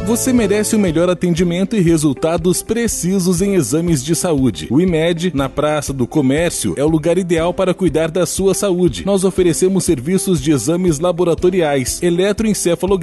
Você merece o melhor atendimento e resultados precisos em exames de saúde. O IMED, na Praça do Comércio, é o lugar ideal para cuidar da sua saúde. Nós oferecemos serviços de exames laboratoriais, eletroencefalograma,